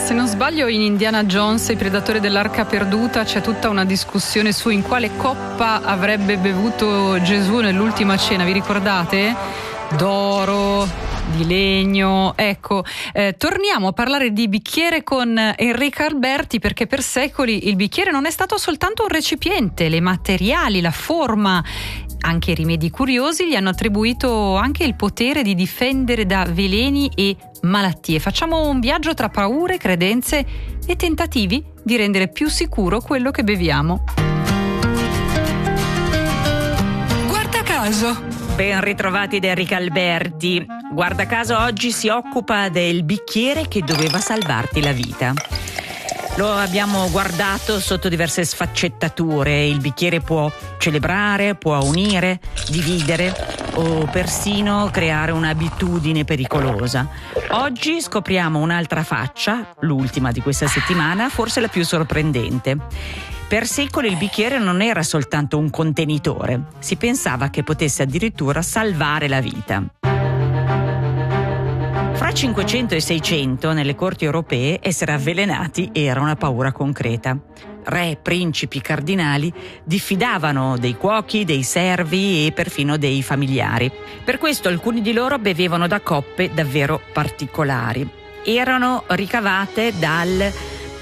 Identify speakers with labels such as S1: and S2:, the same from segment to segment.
S1: Se non sbaglio, in Indiana Jones, il predatore dell'arca perduta, c'è tutta una discussione su in quale coppa avrebbe bevuto Gesù nell'ultima cena. Vi ricordate? D'oro, di legno. Ecco, torniamo a parlare di bicchiere con Enrica Alberti, perché per secoli il bicchiere non è stato soltanto un recipiente. Le materiali, la forma, anche i rimedi curiosi gli hanno attribuito anche il potere di difendere da veleni e malattie. Facciamo un viaggio tra paure, credenze e tentativi di rendere più sicuro quello che beviamo.
S2: Guarda caso.
S3: Ben ritrovati da Enrica Alberti. Guarda caso oggi si occupa del bicchiere che doveva salvarti la vita. Lo abbiamo guardato sotto diverse sfaccettature. Il bicchiere può celebrare, può unire, dividere o persino creare un'abitudine pericolosa. Oggi scopriamo un'altra faccia, l'ultima di questa settimana, forse la più sorprendente. Per secoli il bicchiere non era soltanto un contenitore, si pensava che potesse addirittura salvare la vita. Fra 500 e 600, nelle corti europee, essere avvelenati era una paura concreta. Re, principi, cardinali diffidavano dei cuochi, dei servi e perfino dei familiari. Per questo alcuni di loro bevevano da coppe davvero particolari. Erano ricavate dal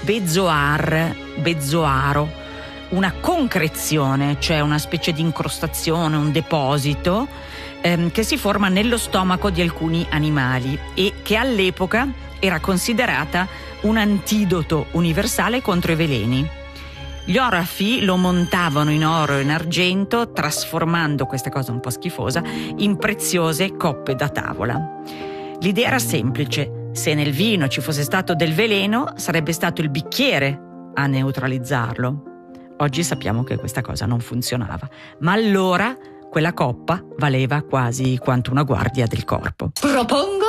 S3: bezzoaro, una concrezione, cioè una specie di incrostazione, un deposito che si forma nello stomaco di alcuni animali e che all'epoca era considerata un antidoto universale contro i veleni. Gli orafi lo montavano in oro e in argento, trasformando questa cosa un po' schifosa in preziose coppe da tavola. L'idea era semplice: se nel vino ci fosse stato del veleno, sarebbe stato il bicchiere a neutralizzarlo. Oggi sappiamo che questa cosa non funzionava, ma allora quella coppa valeva quasi quanto una guardia del corpo.
S2: Propongo